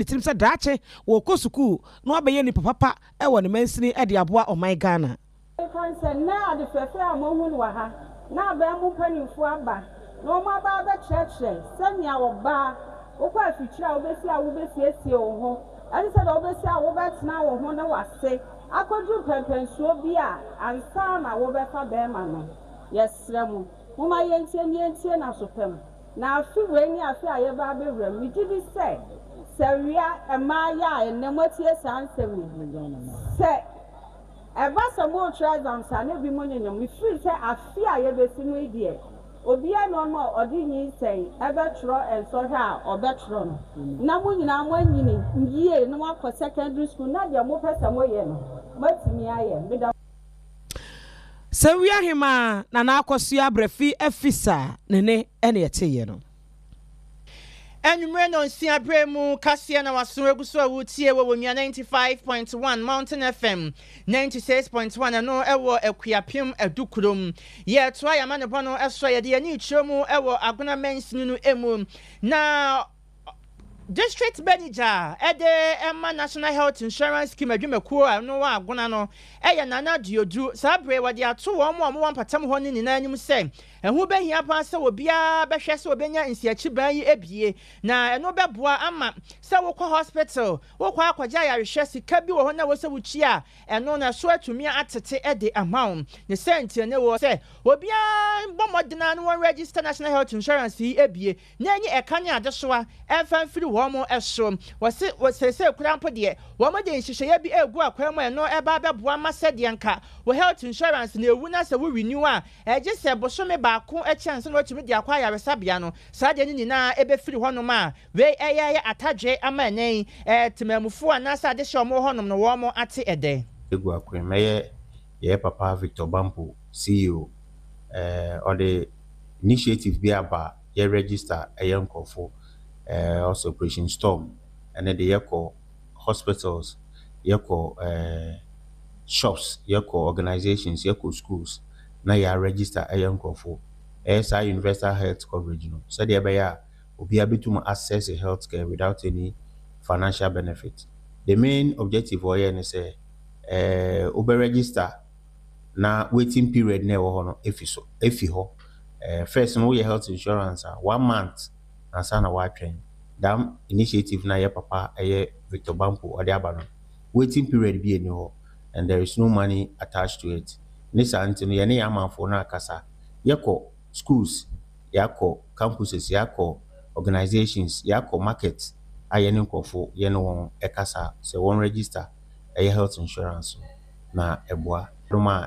ne tim sɛ daache wo kɔ sukuu no abɛyɛ ni papa e wo ne mansini e de aboa ɔman Ghana kan sɛ na ade fɛfɛ a mohun wa ha na ba mu panimfo aba no ma ba ba kyerɛkyerɛ sɛnea wɔba wokɔ afikyira wobɛsiesie wo ho ɛne sɛ da wobɛsi a wobɛtena wo ho na wase akɔduru pɛmpɛnsuo bi a ansa na wobɛfa bɛrima no yɛsrɛ mu moma yɛntie na so pɛm na afi wei ni afi a yɛba abɛwura mu gye bi sɛ sɛwia ɛmaayɛ a ɛnɛmɔtie saa nsɛm yi sɛ ɛba sɛ mo trɛzam sa ne bi mo nyanyam mefiri sɛ afi a yɛbɛsi mu deɛ obia no no ɔde nyi sɛn ɛbɛtwerɛ ɛnsɔhwɛ a ɔbɛtwerɛ no na mo nyinaa mo anyini yie na wakɔ secondary school na deɛ mo pɛ sɛ mo yɛ no matumi ayɛ meda sɛwia hema na na akɔsua abrɛfi afisa ne ɛne ɛteyɛ no Enumere no nsia bremu kasia na waso eguso awutie wo wonua 95.1 Mountain FM 96.1 no ewo ekuapem edukurom ye to ayama ne bono eso ye de ani chiromu ewo agona mensinu no emu na District Manager Emma National Health Insurance Scheme adwumakuo no wa agona no eye nana diodu sabre wade ato wo mo patam ho ni na anyim se ehu behia pa se obia behwe se obenya nsiachi ban yi ebie na eno beboa ama se wokɔ hospital wokɔ akɔgya yarehwe sika bi wo ho na wo se wuchi a eno na so atumi atete de amount ne senti ne wo se obia bomodena no register National Health Insurance yi ebie na enyi eka ne adesoa emfa mfiri womo eso wose kurampo de womo de nhihye bi egu akwam eno eba beboa ma se de nka wo health insurance na ewu na se wo renew a eje se bosome baako a chance no watumi de akwa yaresabia no saa de ni na ebefiri honom a we eye atadwe ama nen temamufo anasa ade hye omo honom no womo ate ede egu akwam ye papa Victor Bampo CEO or the initiative bi aba ye register nkofo also Operation Storm and then the yeko hospitals yeko shops yeko organizations yeko schools na ya register nkofo SI universal health coverage no so the be obi abetum access health care without any financial benefit. The main objective or here is obe register na waiting period na wo no efi ho first no your health insurance 1 month and sana watching dam initiative na ye papa Victor Bampo or the abano waiting period be any ho and there is no money attached to it. Nisa antino ye ne amanfo na akasa yeko schools yako campuses yako organizations yako markets aye ne nkofo ye no ekasa se won register health insurance na eboa roma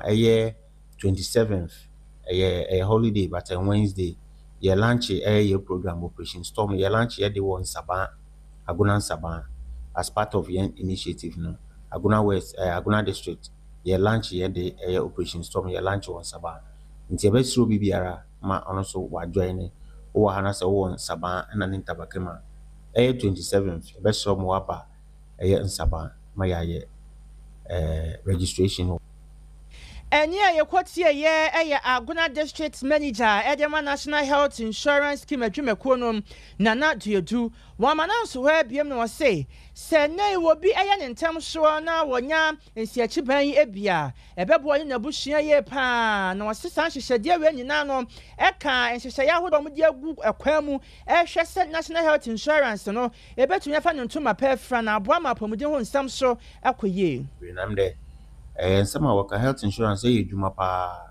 27th a holiday but on Wednesday ye launch a program Operation Storm ye launch ye the one Saban Aguna Saban as part of your initiative no Aguna West Aguna District ye launch ye the Operation Storm ye launch one Saban nti be sro bibiara ma ono so wa join o hana se one Saban na nintabakema 27th be sro mo aba Saban ma ye registration. Enya yekotie ye Aguna District Manager Edema National Health Insurance Scheme adwumakuo no nana duedu wamananso ho abiem no say se nei wo bi ne ntem so na wonya nsiachi ban ebia ebebo ne nabusua ye pa na wasesa hyehyede we nyina no eka hyehyeye ahodo mo de agu akwamu ehwe se National Health Insurance no ebetunya fa ntoma pa fra na aboa mapamuden ho nsam so akoye renamde some of our health insurance juma pa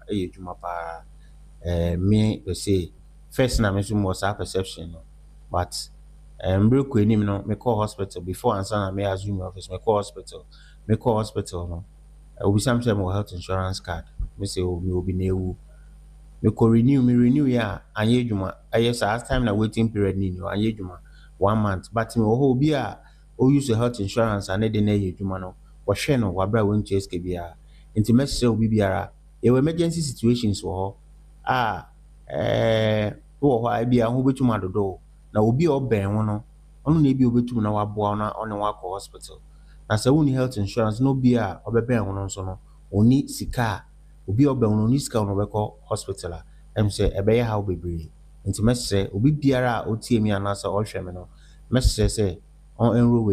me they say first na me so more perception but mbreku enim no me call hospital before answer na me assume office me call hospital no obi say mo health insurance card me say me obi na ewu me ko renew ya anye juma yes last time na waiting period ni no anye juma 1 month but me obi a o use health insurance and dey na ye juma no wahwe no wabra won to SK bia nti message obi biara emergency situations wo wo bia ho betum adodo na obi oben ho no ono na ebi obetum na waboa na ono wakọ hospital na se woni health insurance no bia obeben ho no so no oni sika obi oben ho no ni sika no bekọ hospital a em se ebe ya ha obebre nti message obi biara otie mi anasa ohwe me no message se on enroll